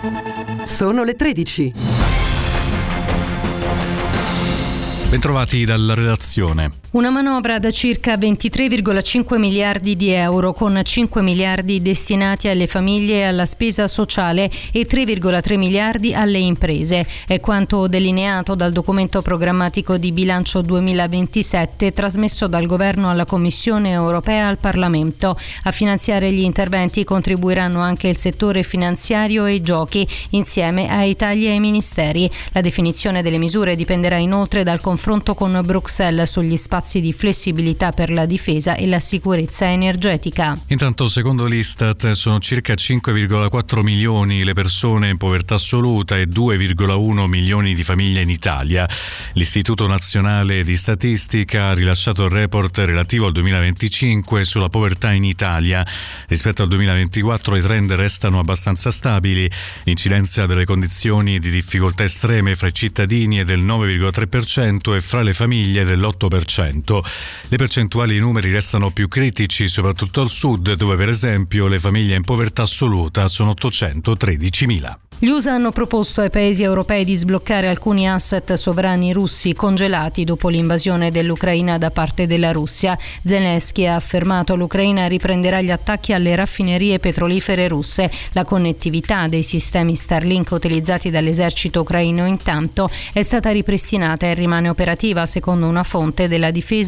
Sono le 13. Bentrovati dalla redazione. Una manovra da circa 23,5 miliardi di euro, con 5 miliardi destinati alle famiglie e alla spesa sociale e 3,3 miliardi alle imprese. È quanto delineato dal documento programmatico di bilancio 2027 trasmesso dal Governo alla Commissione europea e al Parlamento. A finanziare gli interventi contribuiranno anche il settore finanziario e i giochi, insieme ai tagli ai ministeri. La definizione delle misure dipenderà inoltre dal confronto con Bruxelles sugli spazi di flessibilità per la difesa e la sicurezza energetica. Intanto, secondo l'Istat, sono circa 5,4 milioni le persone in povertà assoluta e 2,1 milioni di famiglie in Italia. L'Istituto Nazionale di Statistica ha rilasciato il report relativo al 2025 sulla povertà in Italia. Rispetto al 2024 i trend restano abbastanza stabili. L'incidenza delle condizioni di difficoltà estreme fra i cittadini è del 9,3% e fra le famiglie dell'8%. Le percentuali e i numeri restano più critici soprattutto al sud, dove per esempio le famiglie in povertà assoluta sono 813.000. Gli USA hanno proposto ai paesi europei di sbloccare alcuni asset sovrani russi congelati dopo l'invasione dell'Ucraina da parte della Russia. Zelensky ha affermato che l'Ucraina riprenderà gli attacchi alle raffinerie petrolifere russe. La connettività dei sistemi Starlink utilizzati dall'esercito ucraino intanto è stata ripristinata e rimane operativa, secondo una fonte della difesa